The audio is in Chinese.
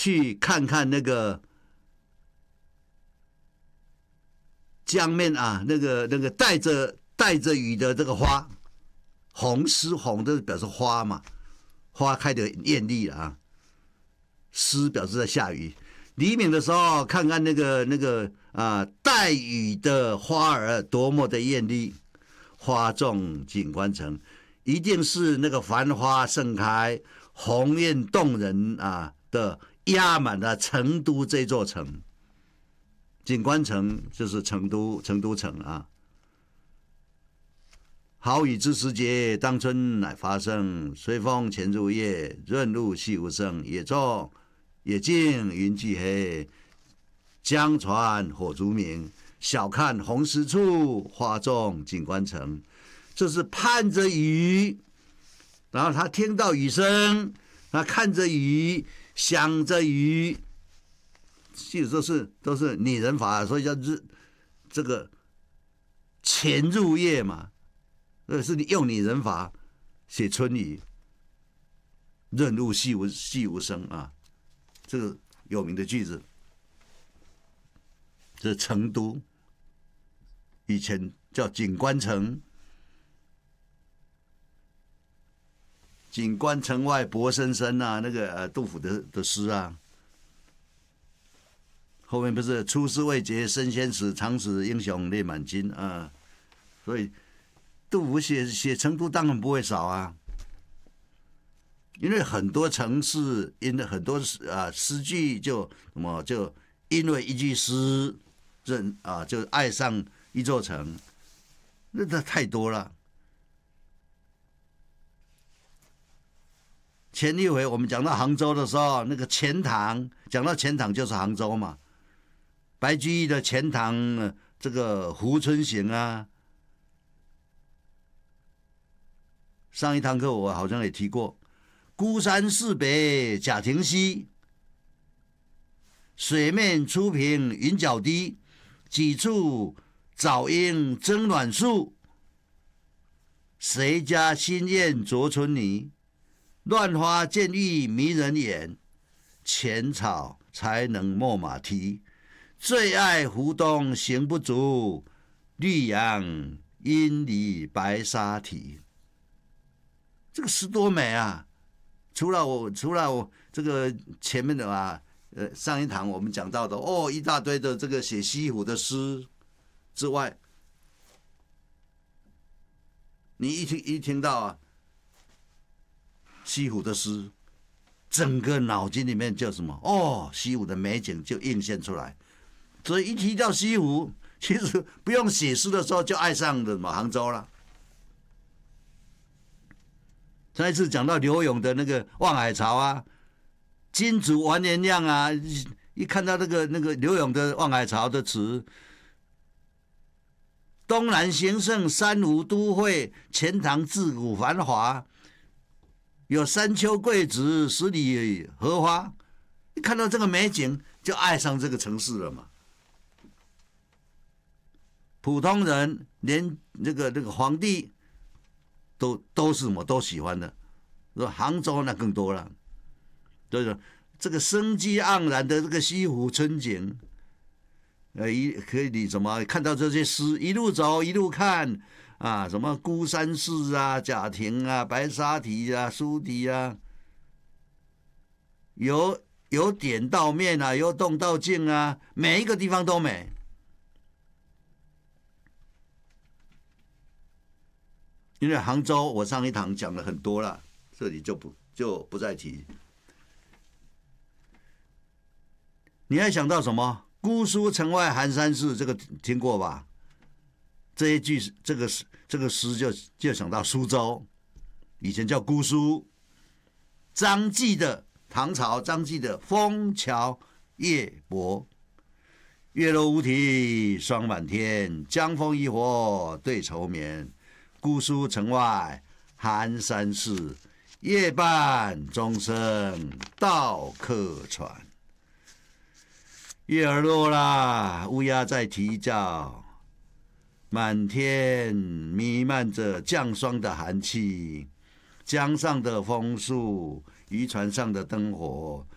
去看看那个江面啊，那个带着雨的这个花，红丝红的表示花嘛，花开的艳丽啊，丝表示在下雨。黎明的时候看看那个带雨的花儿多么的艳丽，花重锦官城，一定是那个繁花盛开、红艳动人的压满了成都这座城。锦官城就是成都城啊。好雨知时节，当春乃发生。随风潜入夜，润物细无声。野径云际黑，江船火烛明。晓看红湿处，花重锦官城。这是盼着雨，然后他听到雨声，他看着雨，想着雨。其实都是拟人法，所以叫这个潜入夜嘛，是用拟人法写春雨。润物细无声啊，这个有名的句子。这是成都，以前叫锦官城。锦官城外薄森森啊，那个杜甫的诗啊。后面不是出师未捷身先死，长使英雄泪满襟啊，所以杜甫写成都当然不会少啊，因为很多城市，因为很多诗句就因为一句诗，就爱上一座城，那太多了。前一回我们讲到杭州的时候，那个钱塘，讲到钱塘就是杭州嘛。白居易的钱塘这个《珢春行》啊，上一堂课我好像也提过，孤山寺北贾亭西，水面初平云脚低，几处早莺争暖树，谁家新燕啄春泥，乱花渐欲迷人眼，浅草才能没马蹄，最爱湖东行不足，绿杨阴里白沙堤。这个诗多美啊！除了我这个前面的上一堂我们讲到的一大堆的这个写西湖的诗之外，你一听到西湖的诗，整个脑筋里面就什么西湖的美景就映现出来。所以一提到西湖，其实不用写诗的时候就爱上的杭州了。上一次讲到柳永的那个《望海潮》啊，金竹完颜亮啊，一看到那个柳永的《望海潮》的词，东南兴盛，三吴都会，钱塘自古繁华，有山丘桂植，十里荷花。一看到这个美景，就爱上这个城市了嘛。普通人连那个皇帝都是都喜欢的，杭州那更多了。所以说这个生机盎然的这个西湖春景，可以你怎么看到这些诗，一路走一路看啊，什么孤山寺啊、贾亭啊、白沙堤啊、苏堤啊，由点到面啊，由动到静啊，每一个地方都美。因为杭州我上一堂讲了很多了，这里就不再提。你还想到什么？姑苏城外寒山寺，这个听过吧？这一句这个诗就想到苏州，以前叫姑苏。唐朝张继的《枫桥夜泊》，月落乌啼霜满天，江枫渔火对愁眠。姑苏城外寒山寺，夜半钟声到客船。月儿落啦，乌鸦在啼叫，满天弥漫着降霜的寒气，江上的枫树，渔船上的灯火，